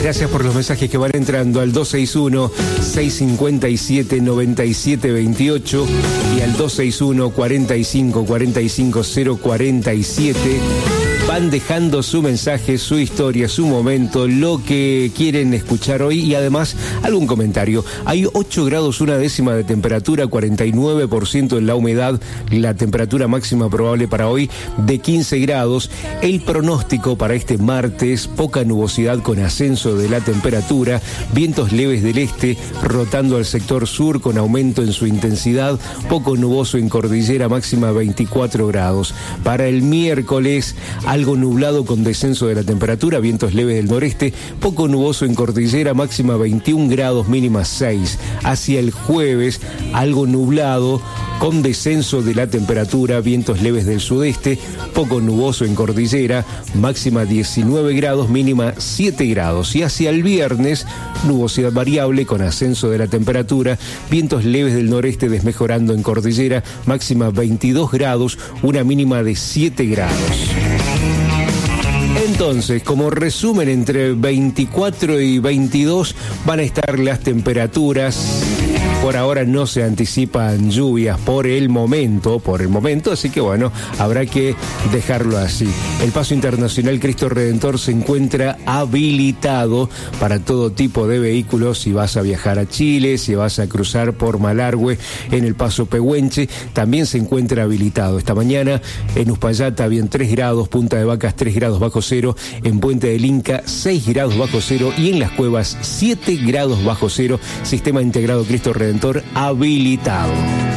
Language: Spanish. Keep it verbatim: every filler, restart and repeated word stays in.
Gracias por los mensajes que van entrando al dos seis uno, seis cinco siete, nueve siete dos ocho y al dos seis uno, cuatro cinco, cuatro cinco, cero cuatro siete. Van dejando su mensaje, su historia, su momento, lo que quieren escuchar hoy y además algún comentario. Hay ocho grados una décima de temperatura, cuarenta y nueve por ciento en la humedad, la temperatura máxima probable para hoy de quince grados. El pronóstico para este martes, poca nubosidad con ascenso de la temperatura, vientos leves del este rotando al sector sur con aumento en su intensidad, poco nuboso en cordillera, máxima veinticuatro grados. Para el miércoles, algo nublado con descenso de la temperatura, vientos leves del noreste, poco nuboso en cordillera, máxima veintiún grados, mínima seis. Hacia el jueves, algo nublado con descenso de la temperatura, vientos leves del sudeste, poco nuboso en cordillera, máxima diecinueve grados, mínima siete grados. Y hacia el viernes, nubosidad variable con ascenso de la temperatura, vientos leves del noreste desmejorando en cordillera, máxima veintidós grados, una mínima de siete grados. Entonces, como resumen, entre veinticuatro y veintidós van a estar las temperaturas. Por ahora no se anticipan lluvias por el momento, por el momento, así que bueno, habrá que dejarlo así. El Paso Internacional Cristo Redentor se encuentra habilitado para todo tipo de vehículos. Si vas a viajar a Chile, si vas a cruzar por Malargüe en el Paso Pehuenche, también se encuentra habilitado. Esta mañana en Uspallata habían tres grados, Punta de Vacas tres grados bajo cero, en Puente del Inca seis grados bajo cero y en Las Cuevas siete grados bajo cero. Sistema integrado Cristo Redentor habilitado.